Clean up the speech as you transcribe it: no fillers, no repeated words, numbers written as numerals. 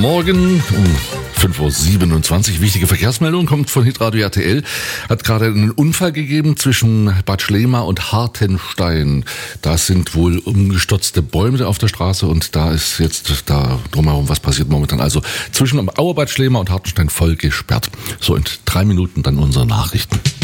Morgen um 5.27 Uhr. Wichtige Verkehrsmeldung kommt von Hitradio RTL. Hat gerade einen Unfall gegeben zwischen Bad Schlema und Hartenstein. Da sind wohl umgestürzte Bäume auf der Straße und da ist jetzt da drumherum was passiert momentan. Also zwischen Auerbad Schlema und Hartenstein voll gesperrt. So in 3 Minuten dann unsere Nachrichten.